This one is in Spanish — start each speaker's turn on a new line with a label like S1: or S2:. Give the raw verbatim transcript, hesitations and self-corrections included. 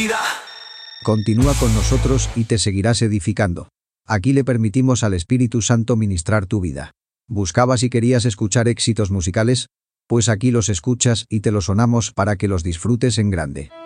S1: vida.
S2: Continúa con nosotros y te seguirás edificando. Aquí le permitimos al Espíritu Santo ministrar tu vida. ¿Buscabas y querías escuchar éxitos musicales? Pues aquí los escuchas y te los sonamos para que los disfrutes en grande.